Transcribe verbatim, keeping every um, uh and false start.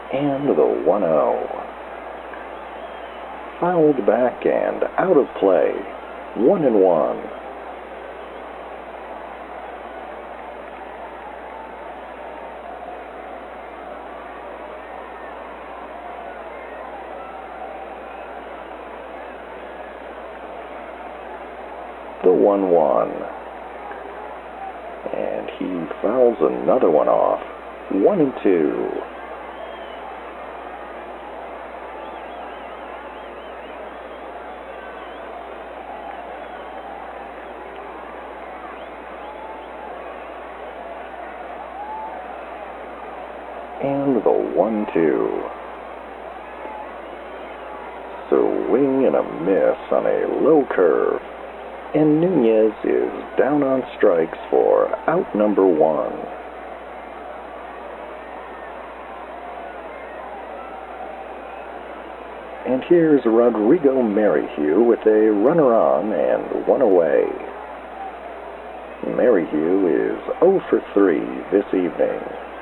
and the one oh. Fouled back and out of play. One and one. The one one. And he fouls another one off. One and two. And the one two. Swing and a miss on a low curve. And Nunez is down on strikes for out number one. And here's Rodrigo Merrihew with a runner on and one away. Merrihew is oh for three this evening.